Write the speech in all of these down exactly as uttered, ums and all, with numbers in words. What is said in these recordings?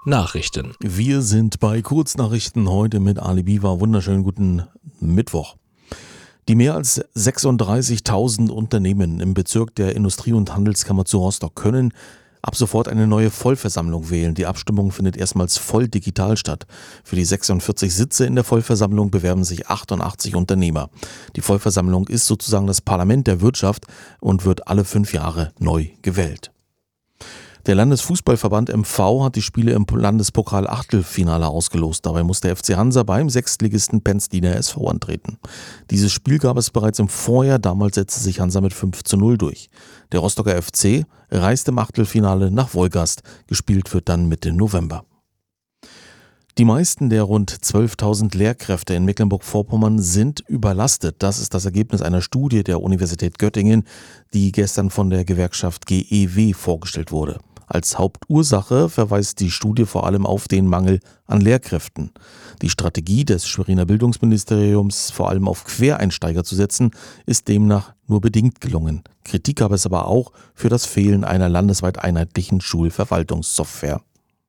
Nachrichten. Wir sind bei Kurznachrichten heute mit Ali Biwa. Wunderschönen guten Mittwoch. Die mehr als sechsunddreißigtausend Unternehmen im Bezirk der Industrie- und Handelskammer zu Rostock können ab sofort eine neue Vollversammlung wählen. Die Abstimmung findet erstmals voll digital statt. Für die sechsundvierzig Sitze in der Vollversammlung bewerben sich achtundachtzig Unternehmer. Die Vollversammlung ist sozusagen das Parlament der Wirtschaft und wird alle fünf Jahre neu gewählt. Der Landesfußballverband M V hat die Spiele im Landespokal-Achtelfinale ausgelost. Dabei muss der F C Hansa beim Sechstligisten Penzliner S V antreten. Dieses Spiel gab es bereits im Vorjahr, damals setzte sich Hansa mit fünf zu null durch. Der Rostocker F C reist im Achtelfinale nach Wolgast. Gespielt wird dann Mitte November. Die meisten der rund zwölftausend Lehrkräfte in Mecklenburg-Vorpommern sind überlastet. Das ist das Ergebnis einer Studie der Universität Göttingen, die gestern von der Gewerkschaft G E W vorgestellt wurde. Als Hauptursache verweist die Studie vor allem auf den Mangel an Lehrkräften. Die Strategie des Schweriner Bildungsministeriums, vor allem auf Quereinsteiger zu setzen, ist demnach nur bedingt gelungen. Kritik gab es aber auch für das Fehlen einer landesweit einheitlichen Schulverwaltungssoftware.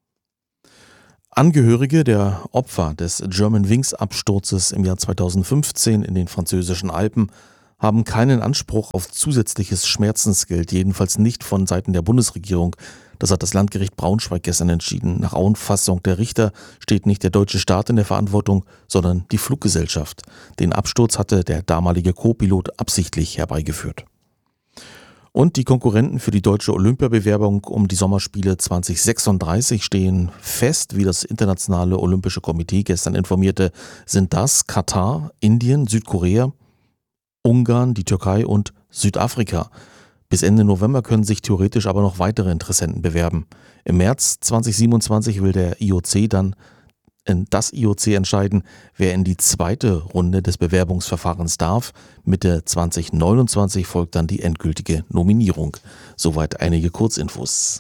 Angehörige der Opfer des Germanwings-Absturzes im Jahr zweitausendfünfzehn in den französischen Alpen haben keinen Anspruch auf zusätzliches Schmerzensgeld, jedenfalls nicht von Seiten der Bundesregierung. Das hat das Landgericht Braunschweig gestern entschieden. Nach Auffassung der Richter steht nicht der deutsche Staat in der Verantwortung, sondern die Fluggesellschaft. Den Absturz hatte der damalige Co-Pilot absichtlich herbeigeführt. Und die Konkurrenten für die deutsche Olympiabewerbung um die Sommerspiele zweitausendsechsunddreißig stehen fest, wie das Internationale Olympische Komitee gestern informierte, sind das Katar, Indien, Südkorea, Ungarn, die Türkei und Südafrika. Bis Ende November können sich theoretisch aber noch weitere Interessenten bewerben. Im März zweitausendsiebenundzwanzig will der I O C dann das I O C entscheiden, wer in die zweite Runde des Bewerbungsverfahrens darf. Mitte zweitausendneunundzwanzig folgt dann die endgültige Nominierung. Soweit einige Kurzinfos.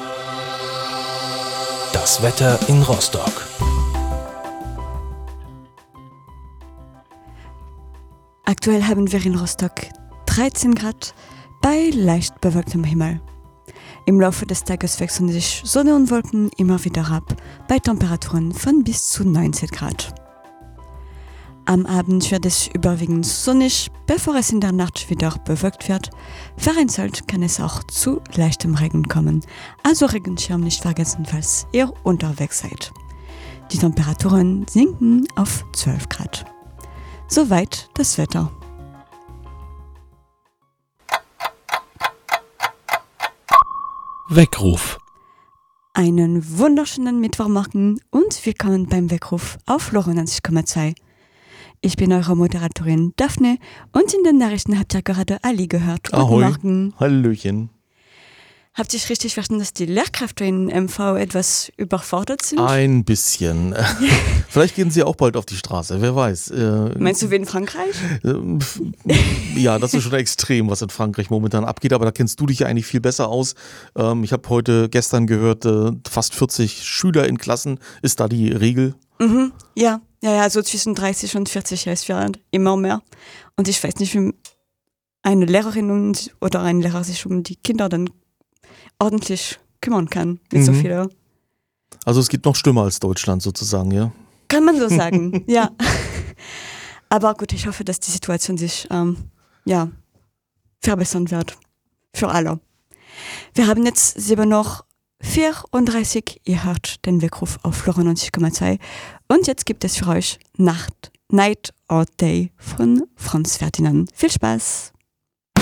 Das Wetter in Rostock. Aktuell haben wir in Rostock dreizehn Grad bei leicht bewölktem Himmel. Im Laufe des Tages wechseln sich Sonne und Wolken immer wieder ab, bei Temperaturen von bis zu neunzehn Grad. Am Abend wird es überwiegend sonnig, bevor es in der Nacht wieder bewölkt wird. Vereinzelt kann es auch zu leichtem Regen kommen, also Regenschirm nicht vergessen, falls ihr unterwegs seid. Die Temperaturen sinken auf zwölf Grad. Soweit das Wetter. Weckruf. Einen wunderschönen Mittwochmorgen und willkommen beim Weckruf auf neunundneunzig Komma zwei. Ich bin eure Moderatorin Daphne und in den Nachrichten habt ihr gerade Ali gehört. Guten Ahoi. Morgen. Hallöchen. Habt ihr richtig verstanden, dass die Lehrkräfte in M V etwas überfordert sind? Ein bisschen. Vielleicht gehen sie auch bald auf die Straße, wer weiß. Äh, Meinst du wie in Frankreich? Äh, ja, das ist schon extrem, was in Frankreich momentan abgeht, aber da kennst du dich ja eigentlich viel besser aus. Ähm, ich habe heute, gestern gehört, äh, fast vierzig Schüler in Klassen. Ist da die Regel? Mhm, ja. Ja, ja, so zwischen dreißig und vierzig ist ja immer mehr. Und ich weiß nicht, wie eine Lehrerin und, oder ein Lehrer sich um die Kinder dann ordentlich kümmern kann mit mhm. so viel. Also es geht noch schlimmer als Deutschland sozusagen, ja? Kann man so sagen, ja. Aber gut, ich hoffe, dass die Situation sich ähm, ja, verbessern wird. Für alle. Wir haben jetzt sieben noch vierunddreißig. Ihr hört den Weckruf auf neunundneunzig Komma zwei. Und jetzt gibt es für euch Nacht, Night or Day von Franz Ferdinand. Viel Spaß!